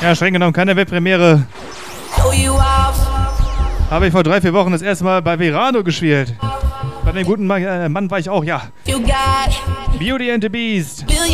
Ja, streng genommen keine Webpremiere. Habe ich vor 3-4 Wochen das erste Mal bei Verano gespielt. Bei dem guten Mann war ich auch, ja. Beauty and the Beast.